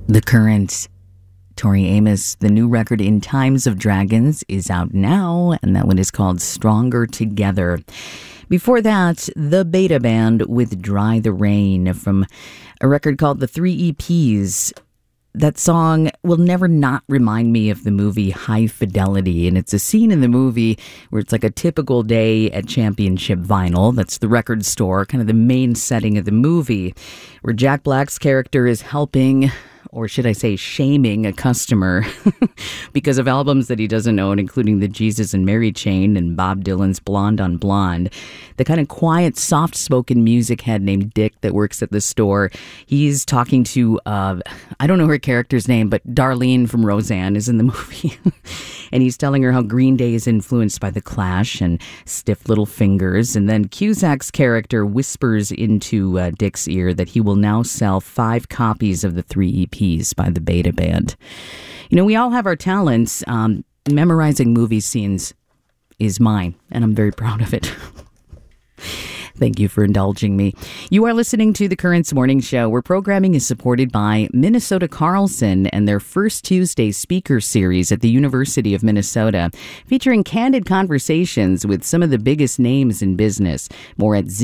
The Current, Tori Amos. The new record In Times of Dragons is out now, and that one is called Stronger Together. Before that, the Beta Band with Dry the Rain from a record called The Three EPs. That song will never not remind me of the movie High Fidelity, and it's a scene in the movie where it's like a typical day at Championship Vinyl. That's the record store, kind of the main setting of the movie, where Jack Black's character is helping, or should I say shaming, a customer because of albums that he doesn't own, including the Jesus and Mary chain and Bob Dylan's Blonde on Blonde. The kind of quiet, soft-spoken music head named Dick that works at the store. He's talking to, I don't know her character's name, but Darlene from Roseanne is in the movie. And he's telling her how Green Day is influenced by The Clash and Stiff Little Fingers. And then Cusack's character whispers into Dick's ear that he will now sell 5 copies of the 3 EPs by the Beta Band. You know, we all have our talents. Memorizing movie scenes is mine, and I'm very proud of it. Thank you for indulging me. You are listening to The Currents Morning Show, where programming is supported by Minnesota Carlson and their First Tuesday speaker series at the University of Minnesota, featuring candid conversations with some of the biggest names in business. More at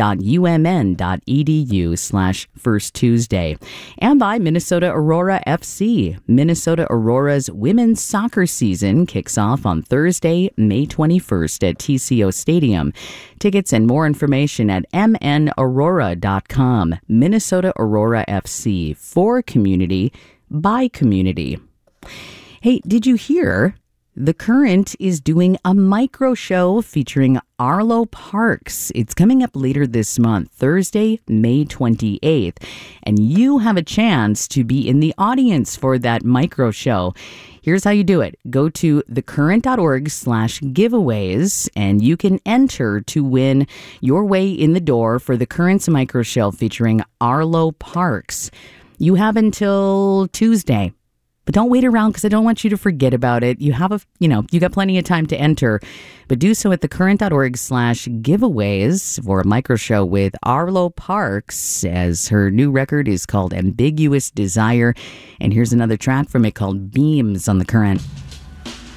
z.umn.edu/First Tuesday. And by Minnesota Aurora FC. Minnesota Aurora's women's soccer season kicks off on Thursday, May 21st at TCO Stadium. Tickets and more information at mnaurora.com. Minnesota Aurora FC, for community, by community. Hey, did you hear? The Current is doing a micro show featuring Arlo Parks. It's coming up later this month, Thursday, May 28th. And you have a chance to be in the audience for that micro show. Here's how you do it. Go to thecurrent.org/giveaways, and you can enter to win your way in the door for the Currents micro show featuring Arlo Parks. You have until Tuesday. But don't wait around, because I don't want you to forget about it. You have you got plenty of time to enter, but do so at thecurrent.org/giveaways for a micro show with Arlo Parks, as her new record is called Ambiguous Desire. And here's another track from it called Beams on The Current.